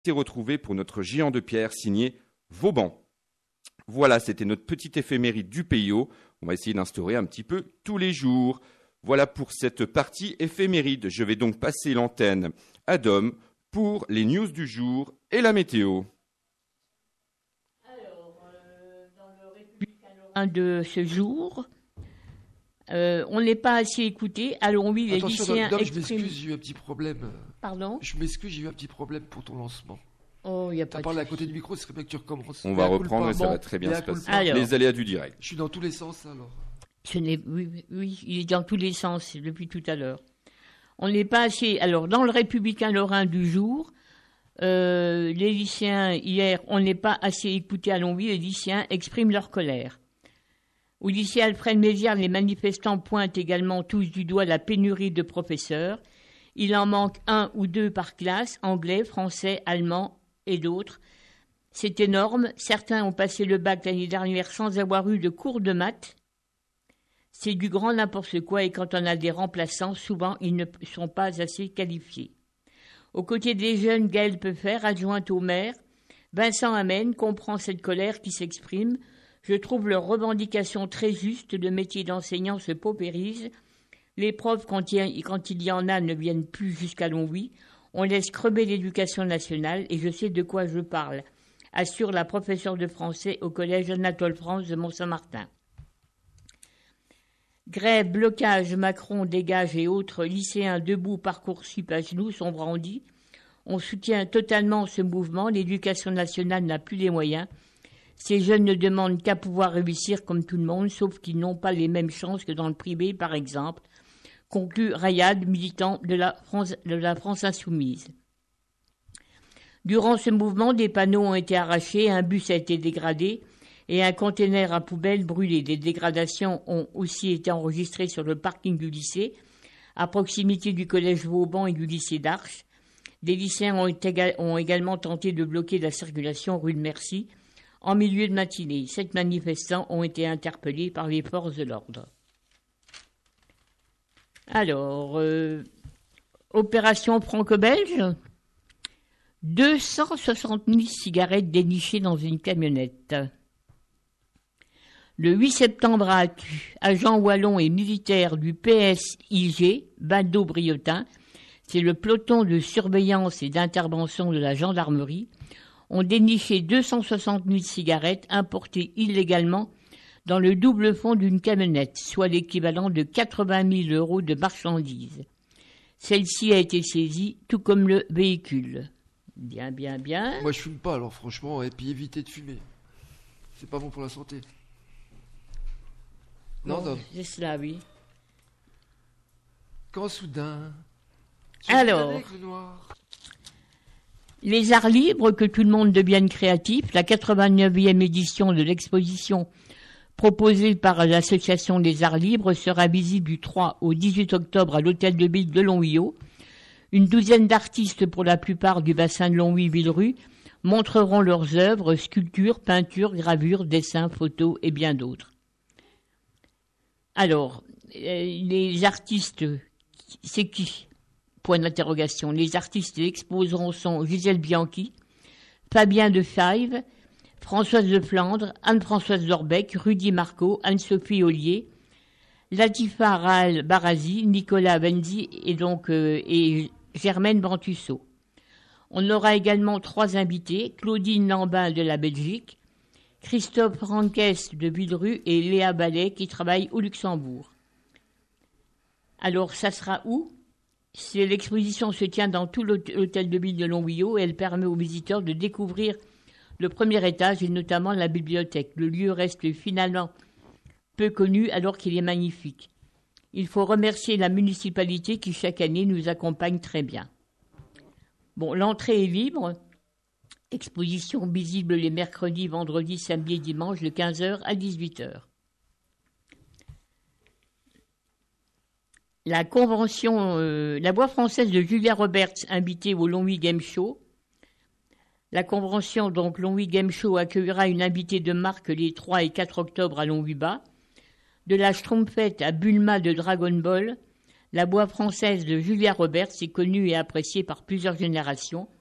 s'est retrouvé pour notre géant de pierre signé Vauban. Voilà, c'était notre petite éphéméride du PIO. On va essayer d'instaurer un petit peu tous les jours. Voilà pour cette partie éphéméride. Je vais donc passer l'antenne à Dom pour les news du jour et la météo. Alors, dans le Républicain Lorrain de ce jour, on n'est pas assez écouté. Allons, oui, les lycéens Dom, expriment... je m'excuse, j'ai eu un petit problème. Pardon ? Je m'excuse, j'ai eu un petit problème pour ton lancement. Oh, il n'y a pas T'as de... parlé à côté du micro, ce serait bien que tu recommences. On va reprendre et ça va très bien se passer. Alors. Les aléas du direct. Je suis dans tous les sens alors. Oui, il est dans tous les sens depuis tout à l'heure. On n'est pas assez... Alors, dans le Républicain Lorrain du jour, les lycéens, hier, on n'est pas assez écoutés à Longwy, les lycéens expriment leur colère. Au lycée Alfred Mézières, les manifestants pointent également tous du doigt la pénurie de professeurs. Il en manque 1 ou 2 par classe, anglais, français, allemand et d'autres. C'est énorme. Certains ont passé le bac l'année dernière sans avoir eu de cours de maths. C'est du grand n'importe quoi et quand on a des remplaçants, souvent ils ne sont pas assez qualifiés. Aux côtés des jeunes, Gaëlle Peffer, adjointe au maire, Vincent Amen comprend cette colère qui s'exprime. Je trouve leurs revendications très justes, le métier d'enseignant se paupérise. Les profs, quand il y en a, ne viennent plus jusqu'à Longwy. On laisse crever l'éducation nationale et je sais de quoi je parle, assure la professeure de français au collège Anatole France de Mont-Saint-Martin. Grève, blocage, Macron, dégage et autres lycéens debout, Parcoursup à genoux sont brandis. On soutient totalement ce mouvement. L'éducation nationale n'a plus les moyens. Ces jeunes ne demandent qu'à pouvoir réussir comme tout le monde, sauf qu'ils n'ont pas les mêmes chances que dans le privé, par exemple, conclut Rayad, militant de la France insoumise. Durant ce mouvement, des panneaux ont été arrachés, un bus a été dégradé et un conteneur à poubelle brûlé. Des dégradations ont aussi été enregistrées sur le parking du lycée, à proximité du collège Vauban et du lycée d'Arches. Des lycéens ont également tenté de bloquer la circulation rue de Mercy en milieu de matinée. 7 manifestants ont été interpellés par les forces de l'ordre. Alors, opération franco-belge, 260 000 cigarettes dénichées dans une camionnette. Le 8 septembre à Attu, agents wallons et militaires du PSIG, Bado-Briotin, c'est le peloton de surveillance et d'intervention de la gendarmerie, ont déniché 260 000 cigarettes importées illégalement dans le double fond d'une camionnette, soit l'équivalent de 80 000 € de marchandises. Celle-ci a été saisie, tout comme le véhicule. Bien. Moi, je fume pas, alors franchement, et puis évitez de fumer. C'est pas bon pour la santé. Non, bon, c'est cela, oui. Quand soudain... Alors, les arts libres, que tout le monde devienne créatif, la 89e édition de l'exposition proposée par l'Association des Arts Libres sera visible du 3 au 18 octobre à l'Hôtel de Ville de Longwy. Une douzaine d'artistes, pour la plupart du bassin de Longwy-Villerue, montreront leurs œuvres, sculptures, peintures, gravures, dessins, photos et bien d'autres. Alors, les artistes, c'est qui ? Point d'interrogation. Les artistes exposeront sont Gisèle Bianchi, Fabien de Five, Françoise de Flandre, Anne-Françoise Dorbec, Rudy Marco, Anne-Sophie Ollier, Latifa Rahal Barazi, Nicolas Benzi et Germaine Brantusso. On aura également 3 invités, Claudine Lambin de la Belgique, Christophe Rankès de Villerue et Léa Ballet qui travaille au Luxembourg. Alors, ça sera où ? L'exposition se tient dans tout l'hôtel de ville de Longwy et elle permet aux visiteurs de découvrir le premier étage et notamment la bibliothèque. Le lieu reste finalement peu connu alors qu'il est magnifique. Il faut remercier la municipalité qui chaque année nous accompagne très bien. Bon, l'entrée est libre. Exposition visible les mercredis, vendredis, samedis et dimanches de 15h à 18h. La convention, la voix française de Julia Roberts, invitée au Longwy Game Show. La convention, donc Longwy Game Show, accueillera une invitée de marque les 3 et 4 octobre à Longwy-Bas. De la Schtroumpfette à Bulma de Dragon Ball, la voix française de Julia Roberts est connue et appréciée par plusieurs générations.